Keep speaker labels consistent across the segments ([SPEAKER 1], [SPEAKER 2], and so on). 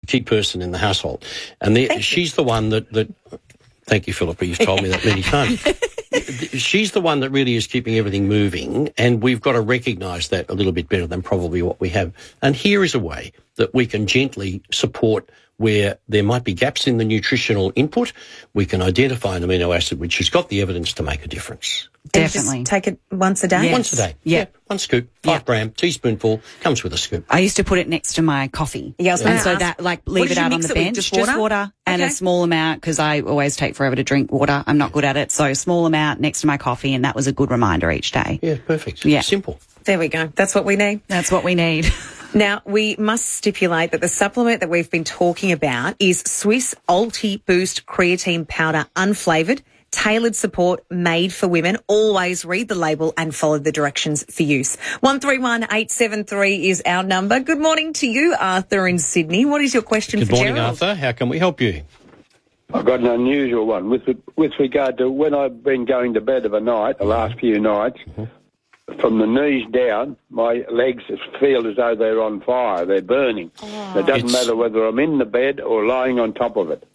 [SPEAKER 1] key person in the household. And she's the one that thank you, Philippa, you've told me that many times. She's the one that really is keeping everything moving, and we've got to recognise that a little bit better than probably what we have. And here is a way that we can gently support where there might be gaps in the nutritional input. We can identify an amino acid which has got the evidence to make a difference.
[SPEAKER 2] Definitely.
[SPEAKER 3] Just take it once a day?
[SPEAKER 2] Yes.
[SPEAKER 1] Once a day.
[SPEAKER 2] Yeah.
[SPEAKER 1] 1 scoop, 5 gram, teaspoonful, comes with a scoop.
[SPEAKER 2] I used to put it next to my coffee.
[SPEAKER 3] Yeah, I was going to
[SPEAKER 2] so
[SPEAKER 3] ask,
[SPEAKER 2] that, leave it out on the bench.
[SPEAKER 3] Just water?
[SPEAKER 2] And a small amount, because I always take forever to drink water. I'm not good at it. So a small amount next to my coffee, and that was a good reminder each day.
[SPEAKER 1] Yeah, perfect.
[SPEAKER 2] Yeah.
[SPEAKER 1] Simple.
[SPEAKER 3] There we go. That's what we need.
[SPEAKER 2] That's what we need.
[SPEAKER 3] Now, we must stipulate that the supplement that we've been talking about is Swiss Ulti Boost Creatine Powder Unflavoured, tailored support made for women. Always read the label and follow the directions for use. 131873 is our number. Good morning to you, Arthur in Sydney. What is your question for Gerald?
[SPEAKER 1] Good morning, Arthur. How can we help you?
[SPEAKER 4] I've got an unusual one with regard to when I've been going to bed of a night, the last few nights, from the knees down, my legs feel as though they're on fire, they're burning. It doesn't matter whether I'm in the bed or lying on top of it.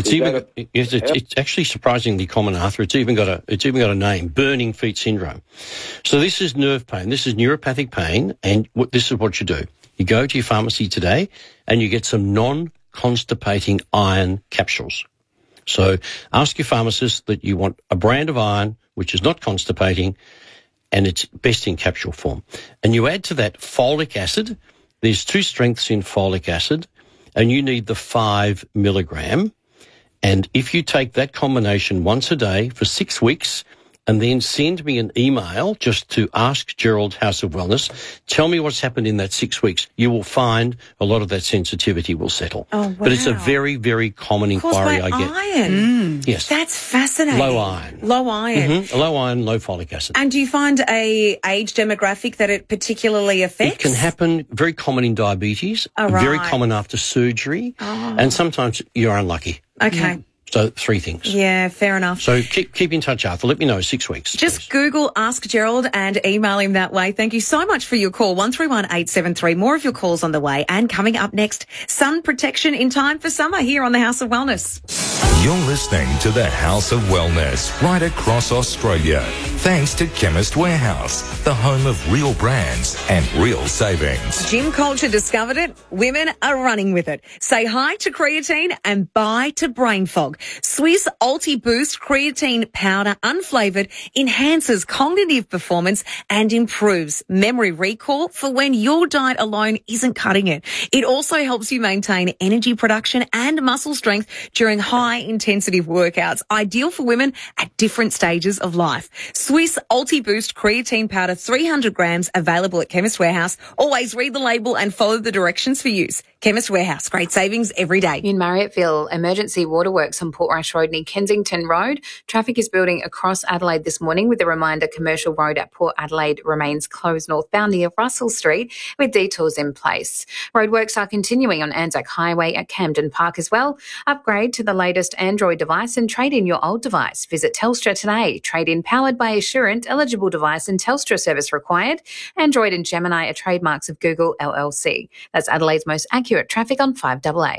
[SPEAKER 1] It's actually surprisingly common, Arthur. It's even got a name, burning feet syndrome. So this is nerve pain. This is neuropathic pain, and this is what you do. You go to your pharmacy today and you get some non-constipating iron capsules. So ask your pharmacist that you want a brand of iron which is not constipating, and it's best in capsule form. And you add to that folic acid. There's 2 strengths in folic acid, and you need the 5 milligram. And if you take that combination once a day for 6 weeks, and then send me an email just to Ask Gerald House of Wellness, tell me what's happened in that 6 weeks, you will find a lot of that sensitivity will settle.
[SPEAKER 3] Oh, wow.
[SPEAKER 1] But it's a very, very common inquiry I get.
[SPEAKER 3] Iron.
[SPEAKER 1] Yes.
[SPEAKER 3] That's fascinating.
[SPEAKER 1] Low iron.
[SPEAKER 3] Low iron.
[SPEAKER 1] Low iron, low folic acid.
[SPEAKER 3] And do you find a age demographic that it particularly affects?
[SPEAKER 1] It can happen, very common in diabetes, very common after surgery, and sometimes you're unlucky.
[SPEAKER 3] Okay.
[SPEAKER 1] So 3 things.
[SPEAKER 3] Yeah, fair enough.
[SPEAKER 1] So keep in touch, Arthur. Let me know 6 weeks.
[SPEAKER 3] Just
[SPEAKER 1] please.
[SPEAKER 3] Google Ask Gerald and email him that way. Thank you so much for your call. 131873. More of your calls on the way. And coming up next, sun protection in time for summer here on the House of Wellness.
[SPEAKER 5] You're listening to the House of Wellness right across Australia. Thanks to Chemist Warehouse, the home of real brands and real savings.
[SPEAKER 3] Gym culture discovered it. Women are running with it. Say hi to creatine and bye to brain fog. Swiss Ulti Boost Creatine Powder Unflavoured enhances cognitive performance and improves memory recall for when your diet alone isn't cutting it. It also helps you maintain energy production and muscle strength during high-intensity workouts, ideal for women at different stages of life. Swiss Ulti Boost Creatine Powder 300 grams available at Chemist Warehouse. Always read the label and follow the directions for use. Chemist Warehouse, great savings every day.
[SPEAKER 6] In Marriotteville, emergency waterworks on Portrush Road near Kensington Road. Traffic is building across Adelaide this morning with a reminder Commercial Road at Port Adelaide remains closed northbound near Russell Street with detours in place. Roadworks are continuing on Anzac Highway at Camden Park as well. Upgrade to the latest Android device and trade in your old device. Visit Telstra today. Trade in powered by Assurant, eligible device and Telstra service required. Android and Gemini are trademarks of Google LLC. That's Adelaide's most accurate traffic on 5AA.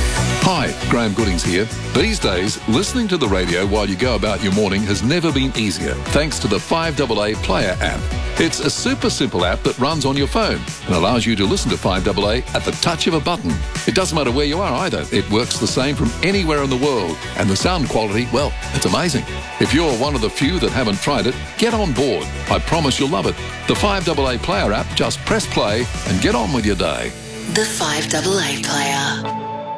[SPEAKER 7] Hi, Graham Goodings here. These days, listening to the radio while you go about your morning has never been easier, thanks to the 5AA Player app. It's a super simple app that runs on your phone and allows you to listen to 5AA at the touch of a button. It doesn't matter where you are either. It works the same from anywhere in the world, and the sound quality, well, it's amazing. If you're one of the few that haven't tried it, get on board. I promise you'll love it. The 5AA Player app, just press play and get on with your day.
[SPEAKER 8] The 5AA Player.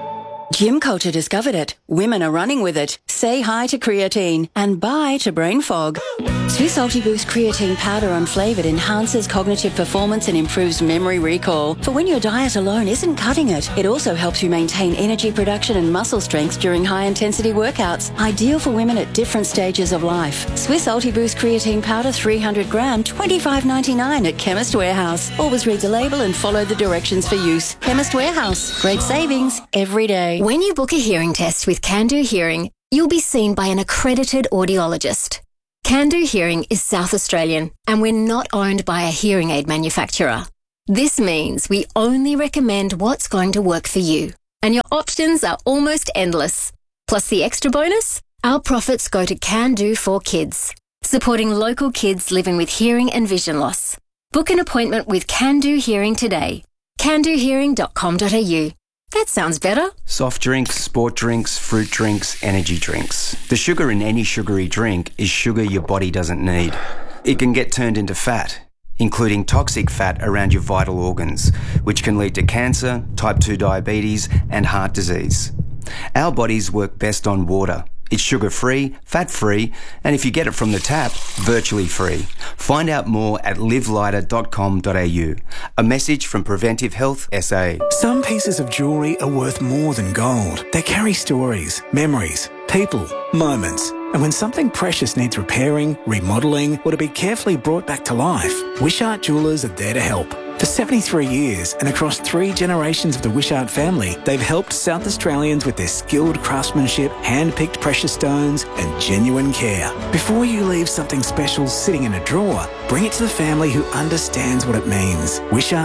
[SPEAKER 9] Gym culture discovered it. Women are running with it. Say hi to creatine and bye to brain fog. Swiss Ulti Boost Creatine Powder Unflavoured enhances cognitive performance and improves memory recall for when your diet alone isn't cutting it. It also helps you maintain energy production and muscle strength during high-intensity workouts, ideal for women at different stages of life. Swiss Ulti Boost Creatine Powder 300 gram, $25.99 at Chemist Warehouse. Always read the label and follow the directions for use. Chemist Warehouse. Great savings every day.
[SPEAKER 8] When you book a hearing test with Can Do Hearing, you'll be seen by an accredited audiologist. Can Do Hearing is South Australian, and we're not owned by a hearing aid manufacturer. This means we only recommend what's going to work for you. and your options are almost endless. Plus the extra bonus? Our profits go to Can Do for Kids, supporting local kids living with hearing and vision loss. Book an appointment with Can Do Hearing today. candohearing.com.au. That sounds better.
[SPEAKER 10] Soft drinks, sport drinks, fruit drinks, energy drinks. The sugar in any sugary drink is sugar your body doesn't need. It can get turned into fat, including toxic fat around your vital organs, which can lead to cancer, type 2 diabetes, and heart disease. Our bodies work best on water. It's sugar-free, fat-free, and if you get it from the tap, virtually free. Find out more at livelighter.com.au. A message from Preventive Health SA.
[SPEAKER 11] Some pieces of jewellery are worth more than gold. They carry stories, memories, people, moments. And when something precious needs repairing, remodelling, or to be carefully brought back to life, Wishart Jewellers are there to help. For 73 years and across 3 generations of the Wishart family, they've helped South Australians with their skilled craftsmanship, hand-picked precious stones and genuine care. Before you leave something special sitting in a drawer, bring it to the family who understands what it means.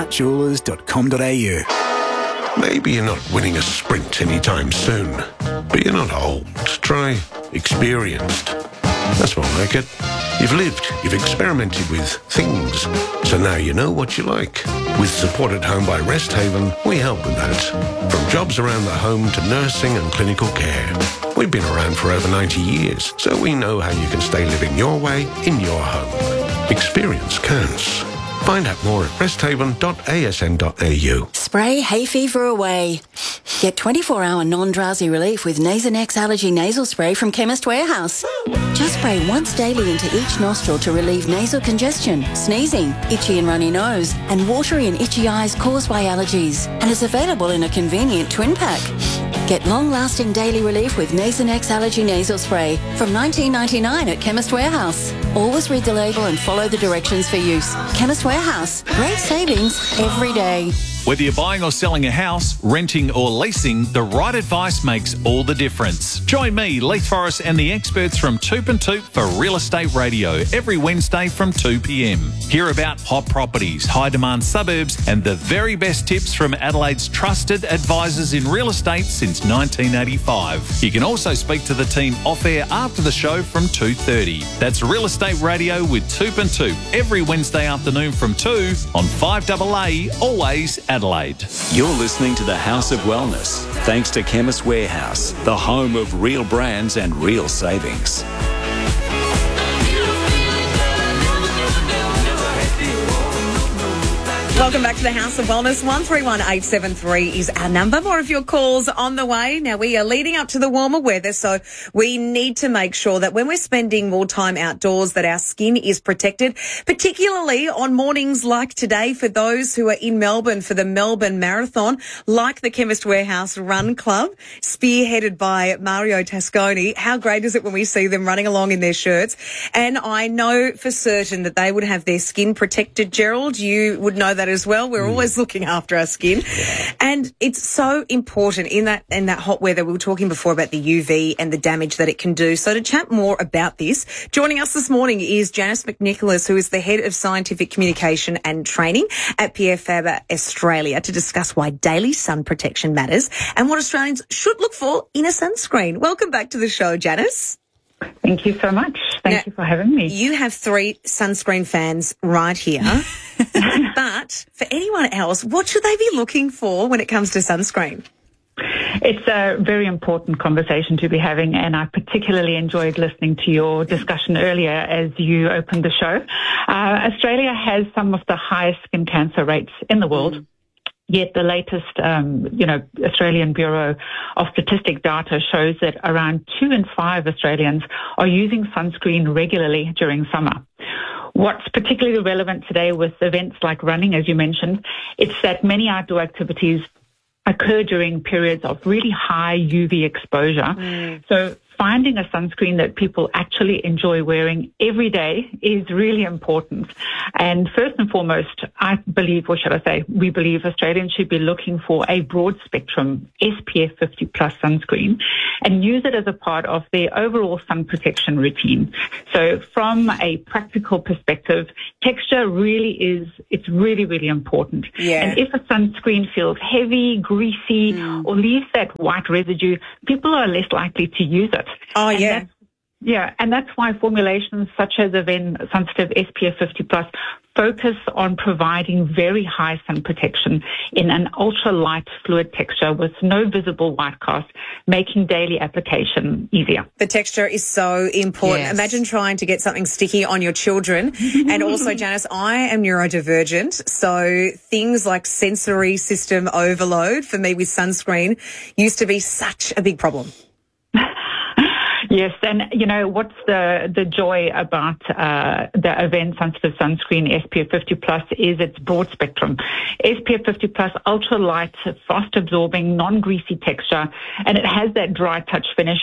[SPEAKER 11] WishartJewellers.com.au.
[SPEAKER 12] Maybe you're not winning a sprint anytime soon, but you're not old. Try experienced. That's more like it. You've lived, you've experimented with things, so now you know what you like. With Support at Home by Resthaven, we help with that. From jobs around the home to nursing and clinical care. We've been around for over 90 years, so we know how you can stay living your way in your home. Experience counts. Find out more at resthaven.asn.au.
[SPEAKER 9] Spray hay fever away. Get 24-hour non-drowsy relief with Nasonex Allergy Nasal Spray from Chemist Warehouse. Just spray once daily into each nostril to relieve nasal congestion, sneezing, itchy and runny nose, and watery and itchy eyes caused by allergies. And is available in a convenient twin pack. Get long-lasting daily relief with Nasonex Allergy Nasal Spray from $19.99 at Chemist Warehouse. Always read the label and follow the directions for use. Chemist Warehouse. Great savings every day.
[SPEAKER 13] Whether you're buying or selling a house, renting or leasing, the right advice makes all the difference. Join me, Leith Forrest, and the experts from Toop and Toop for Real Estate Radio every Wednesday from 2 p.m. Hear about hot properties, high-demand suburbs, and the very best tips from Adelaide's trusted advisors in real estate since 1985. You can also speak to the team off-air after the show from 2:30. That's Real Estate Radio with Toop and Toop every Wednesday afternoon from 2 on 5AA, always Adelaide.
[SPEAKER 14] You're listening to the House of Wellness, thanks to Chemist Warehouse, the home of real brands and real savings.
[SPEAKER 3] Welcome back to the House of Wellness. 131873 is our number. More of your calls on the way. Now, we are leading up to the warmer weather, so we need to make sure that when we're spending more time outdoors, that our skin is protected, particularly on mornings like today for those who are in Melbourne for the Melbourne Marathon, like the Chemist Warehouse Run Club, spearheaded by Mario Tasconi. How great is it when we see them running along in their shirts? And I know for certain that they would have their skin protected. Gerald, you would know that as well. We're always looking after our skin. Yeah. And it's so important in that hot weather. We were talking before about the UV and the damage that it can do. So to chat more about this, joining us this morning is Janice McNicholas, who is the Head of Scientific Communication and Training at Pierre Faber Australia, to discuss why daily sun protection matters and what Australians should look for in a sunscreen. Welcome back to the show, Janice.
[SPEAKER 15] Thank you so much. Thank you for having me.
[SPEAKER 3] You have 3 sunscreen fans right here. But for anyone else, what should they be looking for when it comes to sunscreen?
[SPEAKER 15] It's a very important conversation to be having, and I particularly enjoyed listening to your discussion earlier as you opened the show. Australia has some of the highest skin cancer rates in the world. Yet the latest, Australian Bureau of Statistics data shows that around 2 in 5 Australians are using sunscreen regularly during summer. What's particularly relevant today with events like running, as you mentioned, it's that many outdoor activities occur during periods of really high UV exposure. So finding a sunscreen that people actually enjoy wearing every day is really important. And first and foremost, we believe Australians should be looking for a broad spectrum SPF 50 plus sunscreen. and use it as a part of their overall sun protection routine. So from a practical perspective, texture it's really, really important.
[SPEAKER 3] Yeah.
[SPEAKER 15] And if a sunscreen feels heavy, greasy, or leaves that white residue, people are less likely to use it.
[SPEAKER 3] Oh, yeah.
[SPEAKER 15] And that's why formulations such as Aven Sensitive SPF 50+ focus on providing very high sun protection in an ultra-light fluid texture with no visible white cast, making daily application easier.
[SPEAKER 3] The texture is so important.
[SPEAKER 2] Yes.
[SPEAKER 3] Imagine trying to get something sticky on your children. And also, Janice, I am neurodivergent, so things like sensory system overload for me with sunscreen used to be such a big problem.
[SPEAKER 15] Yes, and what's the joy about the Aven Sensitive Sunscreen SPF 50+ is its broad spectrum. SPF 50+, ultra light, fast absorbing, non-greasy texture, and it has that dry touch finish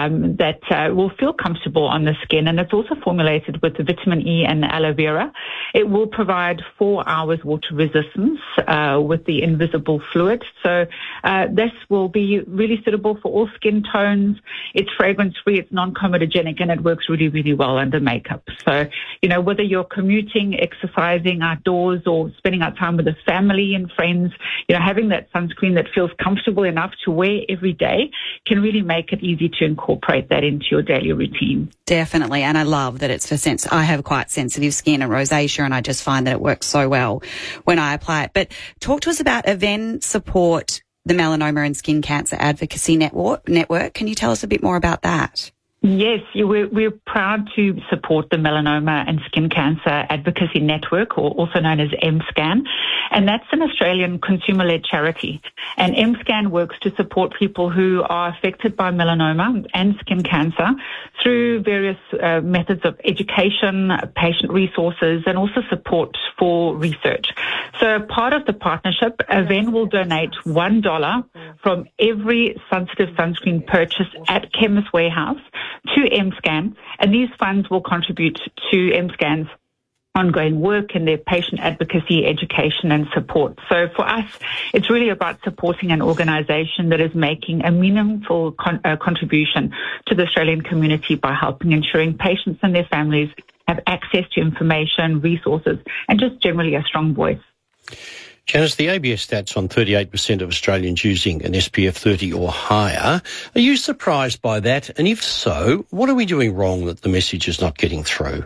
[SPEAKER 15] that will feel comfortable on the skin. And it's also formulated with vitamin E and aloe vera. It will provide 4 hours water resistance with the invisible fluid. So this will be really suitable for all skin tones. It's fragrance-free. It's non-comedogenic, and it works really, really well under makeup. So, whether you're commuting, exercising outdoors, or spending out time with the family and friends, having that sunscreen that feels comfortable enough to wear every day can really make it easy to incorporate that into your daily routine.
[SPEAKER 2] Definitely, and I love that it's for I have quite sensitive skin and rosacea, and I just find that it works so well when I apply it. But talk to us about Aven Support, the Melanoma and Skin Cancer Advocacy Network. Can you tell us a bit more about that?
[SPEAKER 15] Yes, we're proud to support the Melanoma and Skin Cancer Advocacy Network, or also known as MSCAN, and that's an Australian consumer-led charity. And MSCAN works to support people who are affected by melanoma and skin cancer through various methods of education, patient resources, and also support for research. So part of the partnership, Aven will donate $1 from every sensitive sunscreen purchase at Chemist Warehouse to MSCAN, and these funds will contribute to MSCAN's ongoing work in their patient advocacy, education and support. So for us, it's really about supporting an organisation that is making a meaningful contribution to the Australian community by helping ensuring patients and their families have access to information, resources, and just generally a strong voice.
[SPEAKER 1] Janice, the ABS stats on 38% of Australians using an SPF 30 or higher. Are you surprised by that? And if so, what are we doing wrong that the message is not getting through?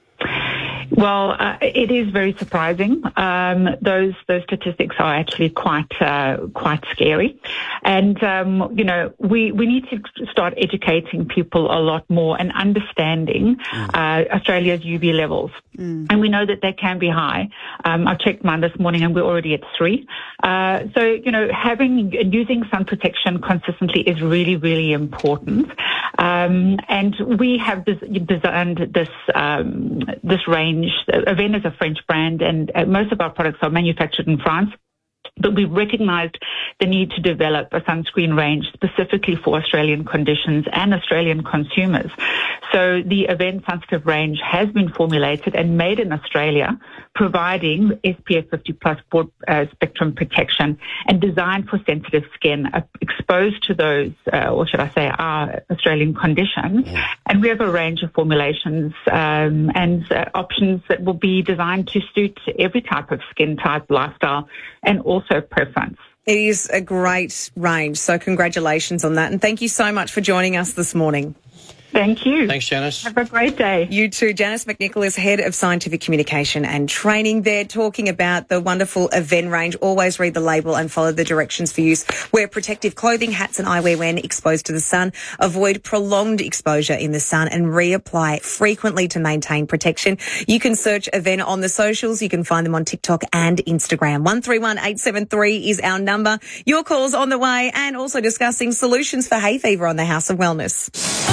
[SPEAKER 15] Well, it is very surprising. Those statistics are actually quite scary, and we need to start educating people a lot more and understanding Australia's UV levels. And we know that they can be high. I checked mine this morning, and we're already at 3. So using sun protection consistently is really, really important. And we have designed this range. Aven is a French brand, and most of our products are manufactured in France. But we recognised the need to develop a sunscreen range specifically for Australian conditions and Australian consumers. So the Aven Sensitive range has been formulated and made in Australia, providing SPF 50+ broad spectrum protection and designed for sensitive skin exposed to those, or should I say, our Australian conditions. And we have a range of formulations and options that will be designed to suit every type of skin type, lifestyle, and also preference.
[SPEAKER 3] It is a great range, so congratulations on that. And thank you so much for joining us this morning.
[SPEAKER 15] Thank you.
[SPEAKER 1] Thanks, Janice.
[SPEAKER 15] Have a great day.
[SPEAKER 3] You too. Janice McNicholas, Head of Scientific Communication and Training there, talking about the wonderful Aven range. Always read the label and follow the directions for use. Wear protective clothing, hats and eyewear when exposed to the sun. Avoid prolonged exposure in the sun and reapply frequently to maintain protection. You can search Aven on the socials. You can find them on TikTok and Instagram. 131873 is our number. Your call's on the way, and also discussing solutions for hay fever on the House of Wellness.
[SPEAKER 5] You're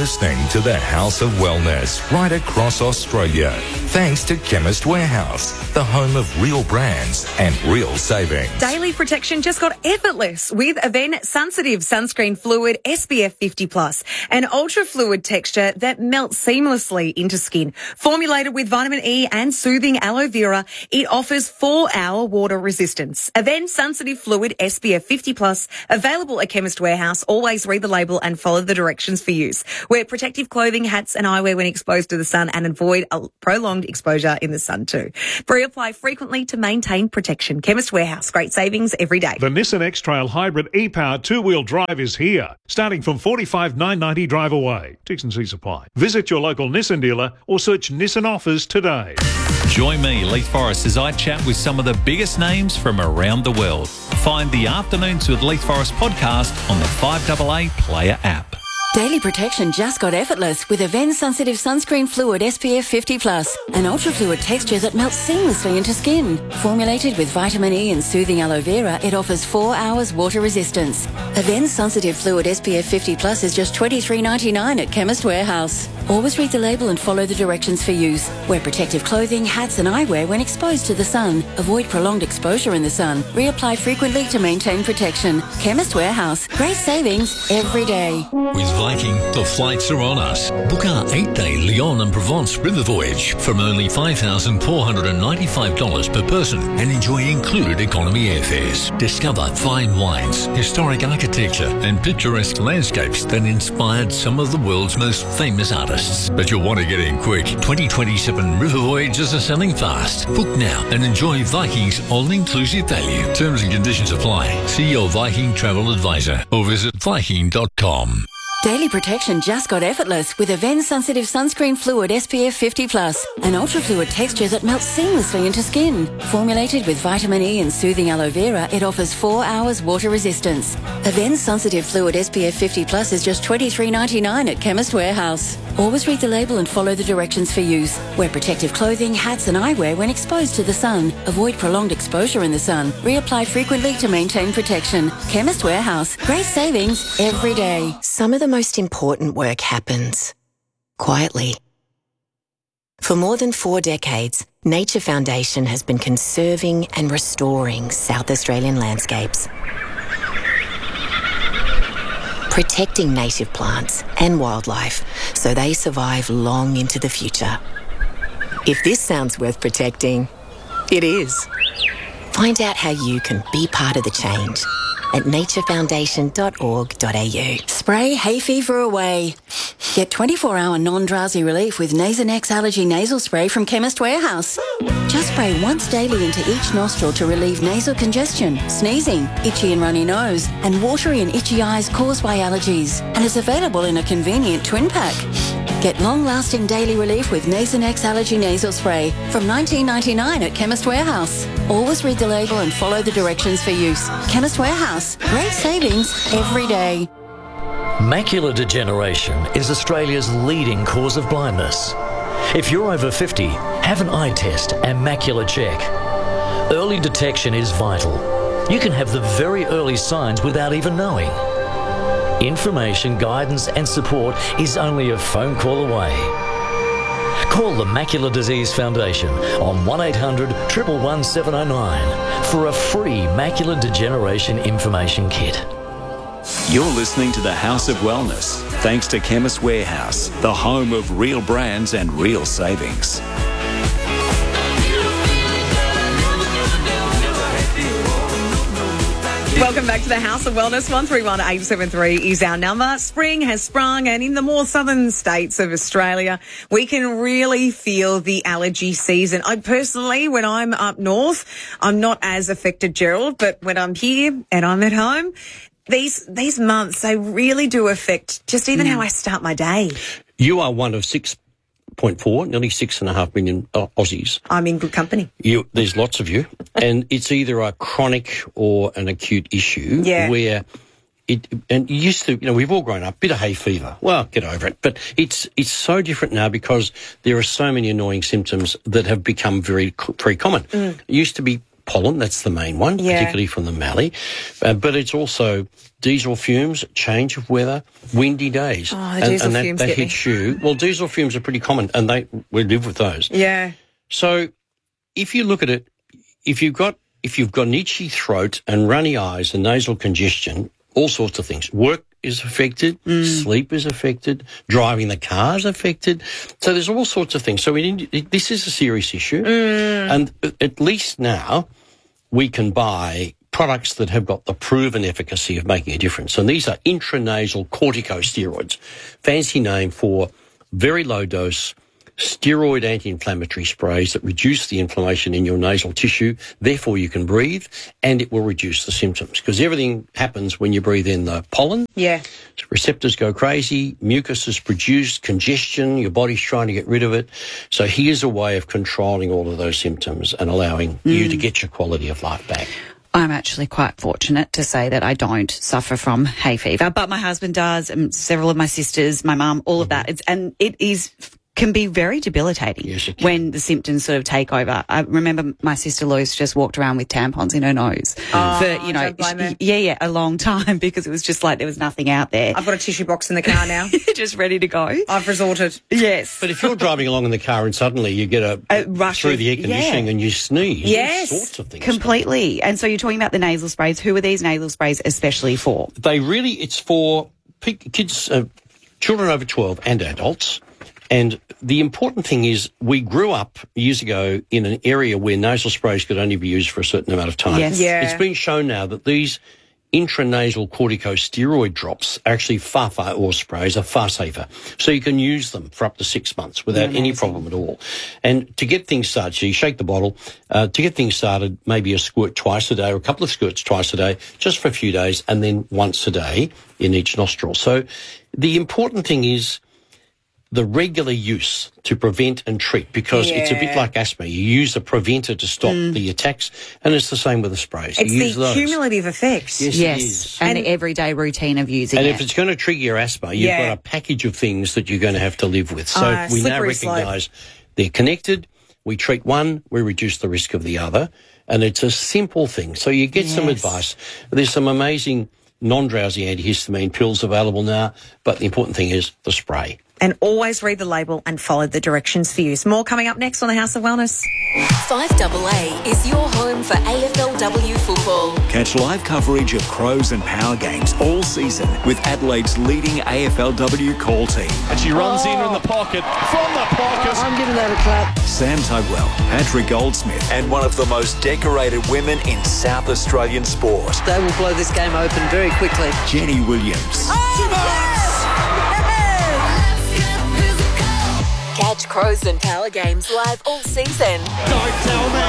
[SPEAKER 5] listening to the House of Wellness right across Australia. Thanks to Chemist Warehouse, the home of real brands and real savings.
[SPEAKER 3] Daily protection just got effortless with Aven Sensitive Sunscreen Fluid SPF 50+, an ultra-fluid texture that melts seamlessly into skin. Formulated with vitamin E and soothing aloe vera, it offers 4-hour water resistance. Aven Sensitive Fluid SPF 50+, available at Chemist Warehouse. Always read the label and follow the directions for use. Wear protective clothing, hats and eyewear when exposed to the sun and avoid a prolonged exposure in the sun too. Reapply frequently to maintain protection. Chemist Warehouse. Great savings every day.
[SPEAKER 16] The Nissan X-Trail Hybrid e-Power two-wheel drive is here, starting from $45,990 drive away. T&C apply. Visit your local Nissan dealer or search Nissan offers today.
[SPEAKER 13] Join me, Leith Forrest, as I chat with some of the biggest names from around the world. Find the Afternoons with Leith Forrest podcast on the 5AA Player app.
[SPEAKER 9] Daily protection just got effortless with Aven Sensitive Sunscreen Fluid SPF 50+, an ultra-fluid texture that melts seamlessly into skin. Formulated with vitamin E and soothing aloe vera, it offers 4 hours water resistance. Aven Sensitive Fluid SPF 50+ is just $23.99 at Chemist Warehouse. Always read the label and follow the directions for use. Wear protective clothing, hats and eyewear when exposed to the sun. Avoid prolonged exposure in the sun. Reapply frequently to maintain protection. Chemist Warehouse. Great savings every day.
[SPEAKER 17] With Viking, the flights are on us. Book our 8-day Lyon and Provence river voyage from only $5,495 per person and enjoy included economy airfares. Discover fine wines, historic architecture and picturesque landscapes that inspired some of the world's most famous artists. But you'll want to get in quick. 2027 river voyages are selling fast. Book now and enjoy Viking's all-inclusive value. Terms and conditions apply. See your Viking travel advisor or visit Viking.com.
[SPEAKER 9] Daily protection just got effortless with Aven Sensitive Sunscreen Fluid SPF 50+, an ultra-fluid texture that melts seamlessly into skin. Formulated with vitamin E and soothing aloe vera, it offers 4 hours water resistance. Aven Sensitive Fluid SPF 50+ is just $23.99 at Chemist Warehouse. Always read the label and follow the directions for use. Wear protective clothing, hats and eyewear when exposed to the sun. Avoid prolonged exposure in the sun. Reapply frequently to maintain protection. Chemist Warehouse. Great savings every day.
[SPEAKER 18] Some of the most important work happens quietly. For more than 4 decades, Nature Foundation has been conserving and restoring South Australian landscapes, protecting native plants and wildlife so they survive long into the future. If this sounds worth protecting, it is. Find out how you can be part of the change at naturefoundation.org.au.
[SPEAKER 9] Spray hay fever away. Get 24-hour non-drowsy relief with Nasonex Allergy Nasal Spray from Chemist Warehouse. Just spray once daily into each nostril to relieve nasal congestion, sneezing, itchy and runny nose, and watery and itchy eyes caused by allergies. And is available in a convenient twin pack. Get long-lasting daily relief with Nasonex Allergy Nasal Spray from $19.99 at Chemist Warehouse. Always read the label and follow the directions for use. Chemist Warehouse. Great savings every day.
[SPEAKER 19] Macular degeneration is Australia's leading cause of blindness. If you're over 50, have an eye test and macular check. Early detection is vital. You can have the very early signs without even knowing. Information, guidance and support is only a phone call away. Call the Macular Disease Foundation on 1800 111 709 for a free macular degeneration information kit.
[SPEAKER 14] You're listening to the House of Wellness, thanks to Chemist Warehouse, the home of real brands and real savings.
[SPEAKER 3] Welcome back to the House of Wellness. 131873 is our number. Spring has sprung, and in the more southern states of Australia, we can really feel the allergy season. I personally, when I'm up north, I'm not as affected, Gerald, but when I'm here and I'm at home, these months, they really do affect just even how I start my day.
[SPEAKER 1] You are one of 6.4, nearly 6.5 million Aussies.
[SPEAKER 3] I'm in good company.
[SPEAKER 1] There's lots of you, and it's either a chronic or an acute issue where and you used to, we've all grown up, bit of hay fever. Well, get over it. But it's so different now because there are so many annoying symptoms that have become very, very common. It used to be pollen. That's the main one, particularly from the mallee. But it's also diesel fumes, change of weather, windy days.
[SPEAKER 3] Oh, the diesel fumes
[SPEAKER 1] that
[SPEAKER 3] get me.
[SPEAKER 1] hits you. Well, diesel fumes are pretty common, and we live with those.
[SPEAKER 3] Yeah.
[SPEAKER 1] So if you look at it, if you've got an itchy throat and runny eyes and nasal congestion, all sorts of things. Work is affected, sleep is affected, driving the car is affected. So there's all sorts of things. So this is a serious issue. And at least now we can buy products that have got the proven efficacy of making a difference. And these are intranasal corticosteroids, fancy name for very low dose steroid anti-inflammatory sprays that reduce the inflammation in your nasal tissue. Therefore, you can breathe, and it will reduce the symptoms, because everything happens when you breathe in the pollen.
[SPEAKER 3] Yeah.
[SPEAKER 1] Receptors go crazy, mucus is produced, congestion, your body's trying to get rid of it. So here's a way of controlling all of those symptoms and allowing you to get your quality of life back.
[SPEAKER 2] I'm actually quite fortunate to say that I don't suffer from hay fever, but my husband does, and several of my sisters, my mum, all of that. It can be very debilitating when the symptoms sort of take over. I remember my sister Luce just walked around with tampons in her nose for, a long time, because it was just like there was nothing out there.
[SPEAKER 3] I've got a tissue box in the car now.
[SPEAKER 2] Just ready to go.
[SPEAKER 3] I've resorted.
[SPEAKER 2] Yes.
[SPEAKER 1] But if you're driving along in the car and suddenly you get a rush through the air conditioning and you sneeze,
[SPEAKER 2] yes,
[SPEAKER 1] all sorts of things.
[SPEAKER 2] Completely. And so you're talking about the nasal sprays. Who are these nasal sprays especially for?
[SPEAKER 1] It's for kids, children over 12 and adults. And the important thing is we grew up years ago in an area where nasal sprays could only be used for a certain amount of time.
[SPEAKER 2] Yes. Yeah.
[SPEAKER 1] It's been shown now that these intranasal corticosteroid drops or sprays are far safer. So you can use them for up to 6 months without any problem at all. And to get things started, so you shake the bottle, to get things started, maybe a squirt twice a day or a couple of squirts twice a day, just for a few days, and then once a day in each nostril. So the important thing is the regular use to prevent and treat, because it's a bit like asthma. You use a preventer to stop the attacks, and it's the same with the sprays.
[SPEAKER 3] It's the cumulative effect.
[SPEAKER 1] Yes, it is.
[SPEAKER 2] And the everyday routine of using it.
[SPEAKER 1] And if it's going to trigger your asthma, you've got a package of things that you're going to have to live with. So we now recognise they're connected. We treat one, we reduce the risk of the other, and it's a simple thing. So you get some advice. There's some amazing non-drowsy antihistamine pills available now, but the important thing is the spray.
[SPEAKER 3] And always read the label and follow the directions for use. More coming up next on the House of Wellness.
[SPEAKER 20] 5AA is your home for AFLW football.
[SPEAKER 14] Catch live coverage of Crows and Power games all season with Adelaide's leading AFLW call team.
[SPEAKER 13] And she runs in the pocket, from the pocket.
[SPEAKER 21] I'm giving that a clap.
[SPEAKER 14] Sam Tugwell, Patrick Goldsmith, and one of the most decorated women in South Australian sport.
[SPEAKER 21] They will blow this game open very quickly.
[SPEAKER 14] Jenny Williams.
[SPEAKER 20] Catch Crows and Power games live all season.
[SPEAKER 21] Don't tell me.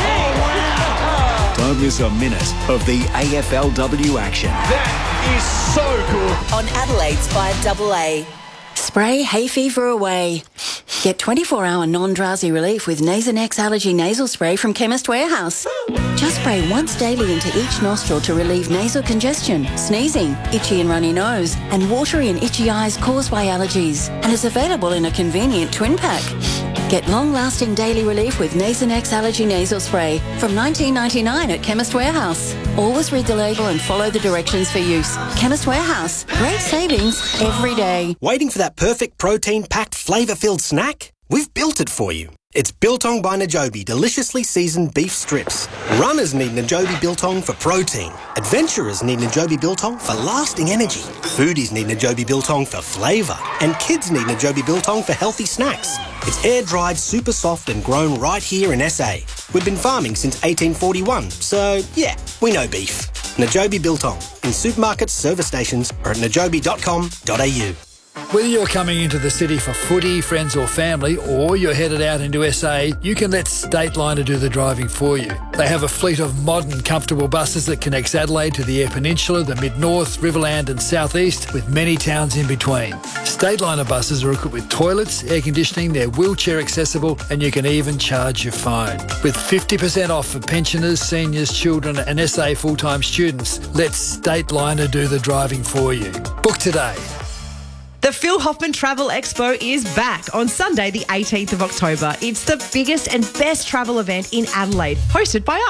[SPEAKER 14] Don't miss a minute of the AFLW action.
[SPEAKER 21] That is so good.
[SPEAKER 20] On Adelaide's 5AA.
[SPEAKER 9] Spray hay fever away. Get 24-hour non-drowsy relief with Nasonex Allergy Nasal Spray from Chemist Warehouse. Just spray once daily into each nostril to relieve nasal congestion, sneezing, itchy and runny nose, and watery and itchy eyes caused by allergies. And is available in a convenient twin pack. Get long-lasting daily relief with Nasonex Allergy Nasal Spray from $19.99 at Chemist Warehouse. Always read the label and follow the directions for use. Chemist Warehouse. Great savings every day.
[SPEAKER 22] Waiting for that perfect protein-packed, flavour-filled snack? We've built it for you. It's Biltong by Najobi deliciously seasoned beef strips. Runners need Najobi Biltong for protein. Adventurers need Najobi Biltong for lasting energy. Foodies need Najobi Biltong for flavour. And kids need Najobi Biltong for healthy snacks. It's air-dried, super soft and grown right here in SA. We've been farming since 1841, so yeah, we know beef. Najobi Biltong. In supermarkets, service stations or at najobi.com.au.
[SPEAKER 23] Whether you're coming into the city for footy, friends or family, or you're headed out into SA, you can let Stateliner do the driving for you. They have a fleet of modern, comfortable buses that connects Adelaide to the Eyre Peninsula, the Mid-North, Riverland and South East, with many towns in between. Stateliner buses are equipped with toilets, air conditioning, they're wheelchair accessible, and you can even charge your phone. With 50% off for pensioners, seniors, children and SA full-time students, let Stateliner do the driving for you. Book today.
[SPEAKER 24] The Phil Hoffman Travel Expo is back on Sunday, the 18th of October. It's the biggest and best travel event in Adelaide, hosted by us,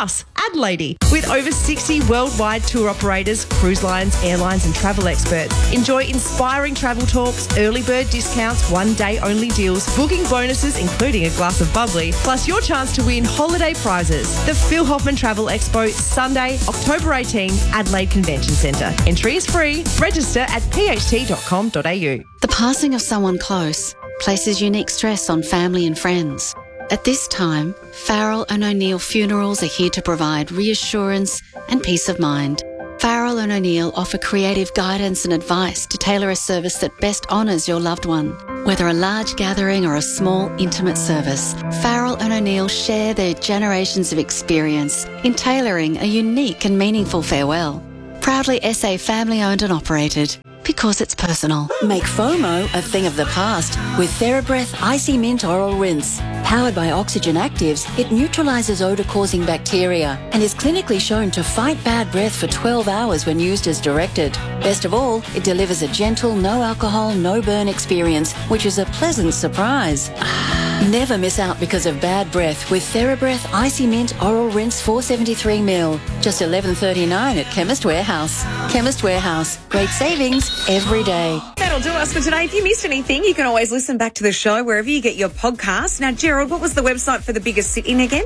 [SPEAKER 24] Adlady. With over 60 worldwide tour operators, cruise lines, airlines and travel experts. Enjoy inspiring travel talks, early bird discounts, one-day only deals, booking bonuses including a glass of bubbly, plus your chance to win holiday prizes. The Phil Hoffman Travel Expo, Sunday, October 18, Adelaide Convention Centre. Entry is free. Register at pht.com.au.
[SPEAKER 9] The passing of someone close places unique stress on family and friends. At this time, Farrell and O'Neill Funerals are here to provide reassurance and peace of mind. Farrell and O'Neill offer creative guidance and advice to tailor a service that best honours your loved one. Whether a large gathering or a small, intimate service, Farrell and O'Neill share their generations of experience in tailoring a unique and meaningful farewell. Proudly SA family-owned and operated. Because it's personal. Make FOMO a thing of the past with TheraBreath Icy Mint Oral Rinse. Powered by Oxygen Actives, it neutralises odour-causing bacteria and is clinically shown to fight bad breath for 12 hours when used as directed. Best of all, it delivers a gentle, no alcohol, no burn experience, which is a pleasant surprise. Never miss out because of bad breath with TheraBreath Icy Mint Oral Rinse 473ml. Just $11.39 at Chemist Warehouse. Chemist Warehouse. Great savings every day.
[SPEAKER 3] That'll do us for today. If you missed anything, you can always listen back to the show wherever you get your podcasts. Now, Gerald, what was the website for the biggest sit-in again?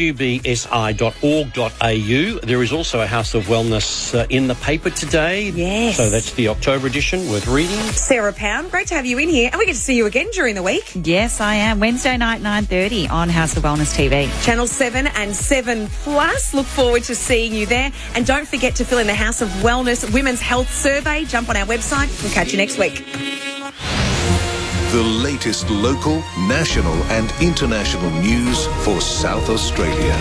[SPEAKER 1] wbsi.org.au. There is also a House of Wellness in the paper today.
[SPEAKER 3] Yes.
[SPEAKER 1] So that's the October edition, worth reading.
[SPEAKER 3] Sarah Pound, great to have you in here. And we get to see you again during the week.
[SPEAKER 2] Yes, I am. Wednesday night, 9:30 on House of Wellness TV.
[SPEAKER 3] Channel 7 and 7 Plus. Look forward to seeing you there. And don't forget to fill in the House of Wellness Women's Health Survey. Jump on our website. We'll catch you next week.
[SPEAKER 12] The latest local, national and international news for South Australia.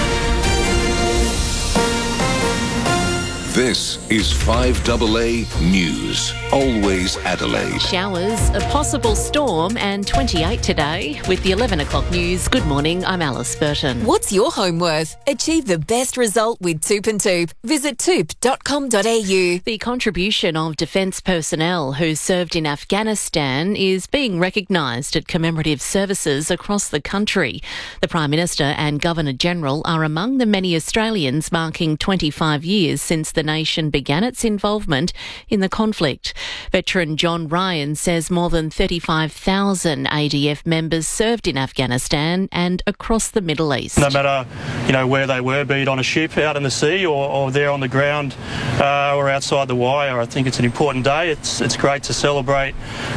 [SPEAKER 12] This is 5AA News. Always Adelaide.
[SPEAKER 4] Showers, a possible storm and 28 today. With the 11 o'clock news, good morning, I'm Alice Burton.
[SPEAKER 20] What's your home worth? Achieve the best result with Toop and Toop. Visit toop.com.au.
[SPEAKER 4] The contribution of defence personnel who served in Afghanistan is being recognised at commemorative services across the country. The Prime Minister and Governor-General are among the many Australians marking 25 years since the nation began its involvement in the conflict. Veteran John Ryan says more than 35,000 ADF members served in Afghanistan and across the Middle East.
[SPEAKER 6] No matter, where they were, be it on a ship out in the sea or there on the ground or outside the wire, I think it's an important day. It's great to celebrate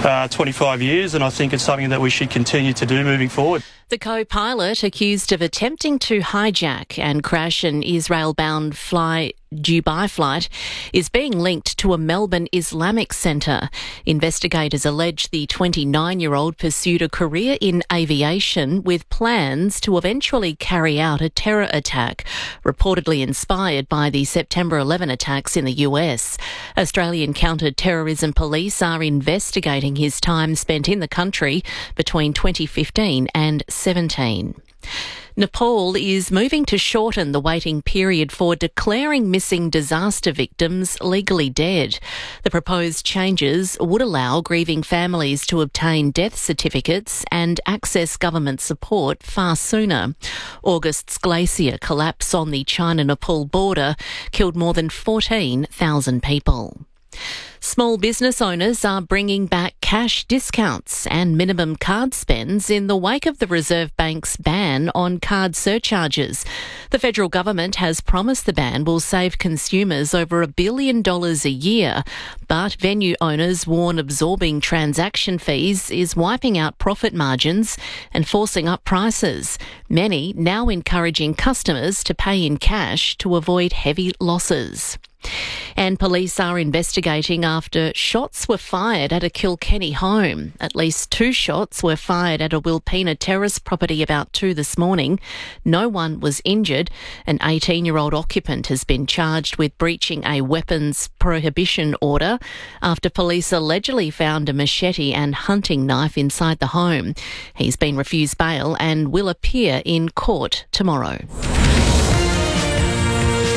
[SPEAKER 6] 25 years, and I think it's something that we should continue to do moving forward.
[SPEAKER 4] The co-pilot accused of attempting to hijack and crash an Israel-bound Dubai flight is being linked to a Melbourne Islamic centre. Investigators allege the 29-year-old pursued a career in aviation with plans to eventually carry out a terror attack, reportedly inspired by the September 11 attacks in the US. Australian counter-terrorism police are investigating his time spent in the country between 2015 and 2017. Nepal is moving to shorten the waiting period for declaring missing disaster victims legally dead. The proposed changes would allow grieving families to obtain death certificates and access government support far sooner. August's glacier collapse on the China-Nepal border killed more than 14,000 people. Small business owners are bringing back cash discounts and minimum card spends in the wake of the Reserve Bank's ban on card surcharges. The federal government has promised the ban will save consumers over $1 billion a year, but venue owners warn absorbing transaction fees is wiping out profit margins and forcing up prices. Many now encouraging customers to pay in cash to avoid heavy losses. And police are investigating after shots were fired at a Kilkenny home. At least 2 shots were fired at a Wilpena Terrace property about 2 this morning. No one was injured. An 18-year-old occupant has been charged with breaching a weapons prohibition order after police allegedly found a machete and hunting knife inside the home. He's been refused bail and will appear in court tomorrow.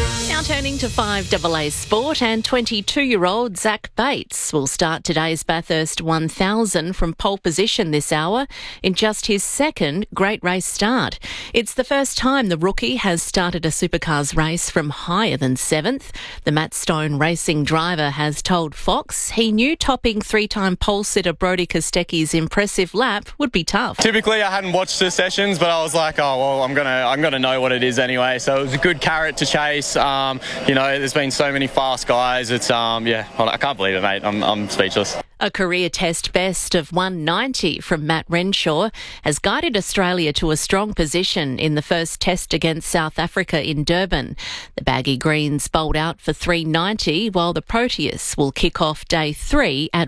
[SPEAKER 4] turning to 5AA Sport, and 22-year-old Zach Bates will start today's Bathurst 1000 from pole position this hour in just his second Great Race start. It's the first time the rookie has started a supercars race from higher than 7th. The Matt Stone Racing driver has told Fox he knew topping three-time pole sitter Brodie Kostecki's impressive lap would be tough.
[SPEAKER 7] Typically I hadn't watched the sessions, but I was like, oh, well, I'm gonna know what it is anyway. So it was a good carrot to chase. There's been so many fast guys. It's I can't believe it, mate. I'm speechless.
[SPEAKER 4] A career test best of 190 from Matt Renshaw has guided Australia to a strong position in the first test against South Africa in Durban. The Baggy Greens bowled out for 390, while the Proteus will kick off day 3 at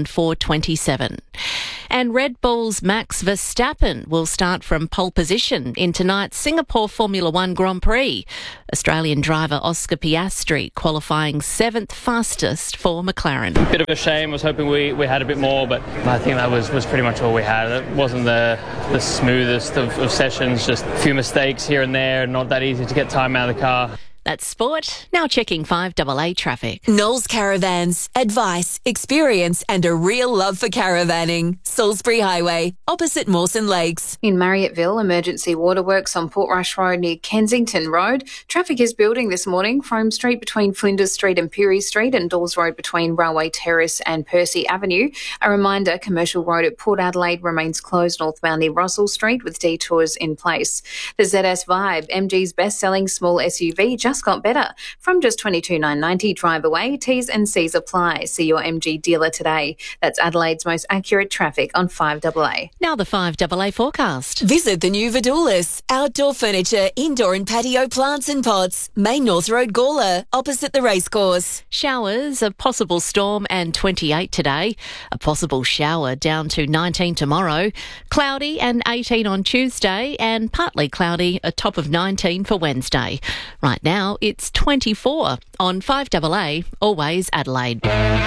[SPEAKER 4] 1-4-27. And Red Bull's Max Verstappen will start from pole position in tonight's Singapore Formula One Grand Prix. Australian driver Oscar Piastri qualifying 7th fastest for McLaren.
[SPEAKER 8] Bit of a shame. I was hoping we had a bit more, but I think that was pretty much all we had. It wasn't the smoothest of sessions, just a few mistakes here and there, not that easy to get time out of the car.
[SPEAKER 4] That's sport. Now checking 5AA traffic.
[SPEAKER 20] Knowles Caravans. Advice, experience and a real love for caravanning. Salisbury Highway, opposite Mawson Lakes.
[SPEAKER 10] In Marriotteville, emergency waterworks on Portrush Road near Kensington Road. Traffic is building this morning. Frome Street between Flinders Street and Pirie Street, and Dawes Road between Railway Terrace and Percy Avenue. A reminder, Commercial Road at Port Adelaide remains closed northbound near Russell Street with detours in place. The ZS Vibe, MG's best-selling small SUV, just got better. From just $22,990 drive away, T's and C's apply. See your MG dealer today. That's Adelaide's most accurate traffic on 5AA.
[SPEAKER 4] Now the 5AA forecast.
[SPEAKER 20] Visit the new Vidoulis. Outdoor furniture, indoor and patio plants and pots. Main North Road, Gawler, opposite the racecourse.
[SPEAKER 4] Showers, a possible storm and 28 today. A possible shower down to 19 tomorrow. Cloudy and 18 on Tuesday, and partly cloudy, a top of 19 for Wednesday. Right now, it's 24 on 5AA, always Adelaide.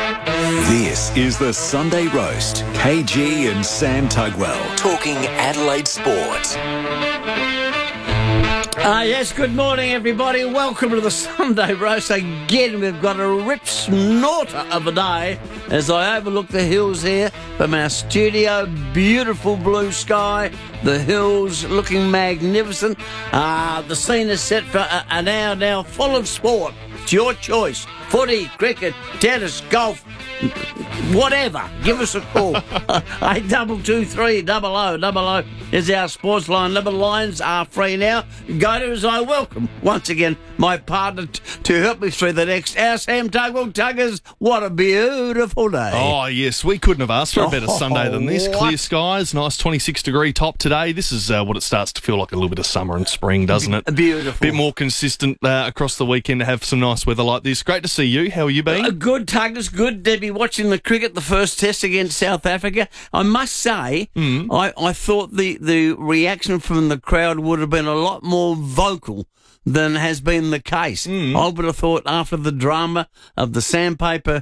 [SPEAKER 14] This is the Sunday Roast. KG and Sam Tugwell talking Adelaide sport.
[SPEAKER 11] Yes, good morning, everybody. Welcome to the Sunday Roast. Again, we've got a rip snorter of a day as I overlook the hills here from our studio. Beautiful blue sky, the hills looking magnificent. The scene is set for an hour now full of sport. It's your choice. Footy, cricket, tennis, golf, whatever. Give us a call. 8223 0000 is our sports line. Number lines are free now. Go to as I welcome once again my partner to help me through the next hour, Sam Tugwell. Tuggers, what a beautiful day.
[SPEAKER 25] Oh, yes, we couldn't have asked for a better Sunday than this. Clear skies, nice 26-degree top today. This is what it starts to feel like, a little bit of summer and spring, doesn't it?
[SPEAKER 11] Beautiful.
[SPEAKER 25] Bit more consistent across the weekend to have some nice weather like this. Great to see you. How are you been?
[SPEAKER 11] Good, Tuggers. Good to be watching the cricket, the first test against South Africa. I must say, I thought the reaction from the crowd would have been a lot more vocal than has been the case. I would have thought after the drama of the sandpaper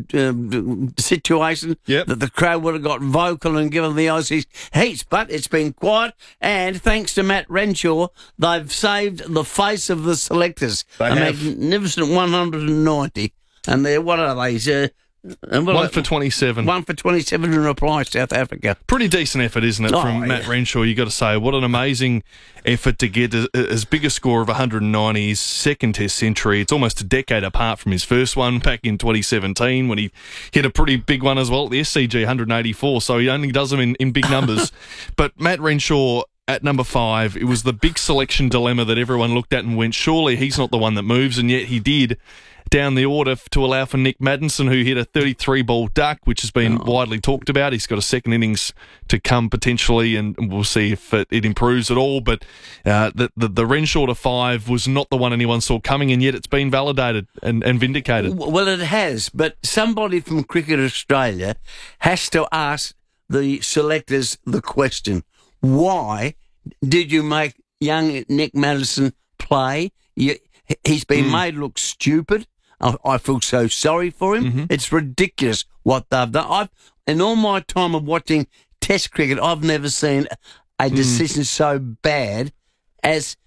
[SPEAKER 11] situation that the crowd would have got vocal and given the Aussies heaps, but it's been quiet, and thanks to Matt Renshaw, they've saved the face of the selectors. Magnificent 190, and they're, what are they?
[SPEAKER 25] 1 for 27.
[SPEAKER 11] 1 for 27 in reply, South Africa.
[SPEAKER 25] Pretty decent effort, isn't it, from Matt Renshaw? You got to say, what an amazing effort to get as big a score of 190, his second test century. It's almost a decade apart from his first one back in 2017 when he hit a pretty big one as well, the SCG 184, so he only does them in big numbers. But Matt Renshaw at number 5, it was the big selection dilemma that everyone looked at and went, surely he's not the one that moves, and yet he did down the order to allow for Nick Maddinson, who hit a 33-ball duck, which has been widely talked about. He's got a second innings to come potentially, and we'll see if it improves at all. But the Renshaw to 5 was not the one anyone saw coming, and yet it's been validated and vindicated.
[SPEAKER 11] Well, it has, but somebody from Cricket Australia has to ask the selectors the question, why did you make young Nick Maddinson play? He's been made look stupid. I feel so sorry for him. It's ridiculous what they've done. In all my time of watching Test cricket, I've never seen a decision so bad as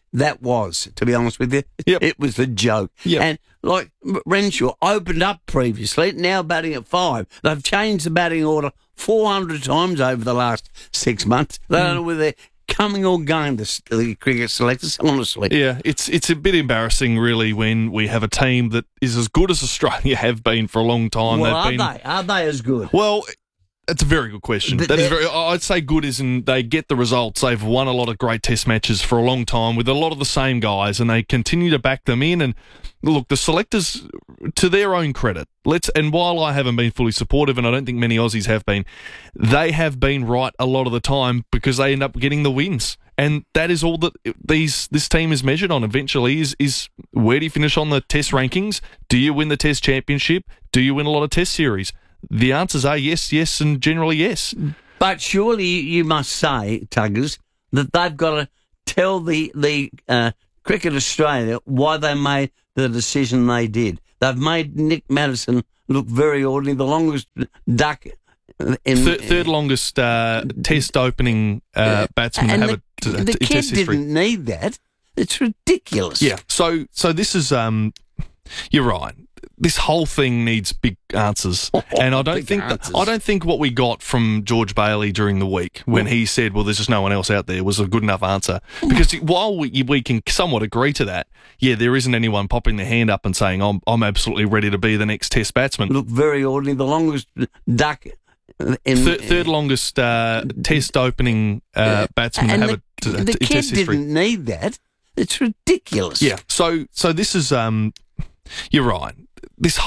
[SPEAKER 11] that was, to be honest with you.
[SPEAKER 25] Yep.
[SPEAKER 11] It was a joke.
[SPEAKER 25] Yep.
[SPEAKER 11] And like Renshaw opened up previously, now batting at 5. They've changed the batting order 400 times over the last 6 months. They don't know whether they're coming or going, the cricket selectors, honestly.
[SPEAKER 25] Yeah, it's a bit embarrassing, really, when we have a team that is as good as Australia have been for a long time.
[SPEAKER 11] Well, are they as good?
[SPEAKER 25] Well, that's a very good question. I'd say good as in they get the results. They've won a lot of great test matches for a long time with a lot of the same guys, and they continue to back them in. And look, the selectors, to their own credit, and while I haven't been fully supportive, and I don't think many Aussies have been, they have been right a lot of the time because they end up getting the wins. And that is all that this team is measured on eventually is where do you finish on the test rankings? Do you win the test championship? Do you win a lot of test series? The answers are yes, yes, and generally yes.
[SPEAKER 11] But surely you must say, Tuggers, that they've got to tell the Cricket Australia why they made the decision they did. They've made Nick Maddison look very ordinary, the longest duck.
[SPEAKER 25] Third longest test opening batsman to have a
[SPEAKER 11] the kid
[SPEAKER 25] test history.
[SPEAKER 11] Didn't need that. It's ridiculous.
[SPEAKER 25] Yeah. So this is you're right. This whole thing needs big answers, and I don't think what we got from George Bailey during the week when he said, "Well, there's just no one else out there," was a good enough answer. Because while we can somewhat agree to that, yeah, there isn't anyone popping their hand up and saying, "I'm absolutely ready to be the next Test batsman."
[SPEAKER 11] Look very ordinary, the longest duck.
[SPEAKER 25] Third longest test opening batsman to have a
[SPEAKER 11] the kid
[SPEAKER 25] test history.
[SPEAKER 11] Didn't need that. It's ridiculous.
[SPEAKER 25] Yeah. So this is you're right. This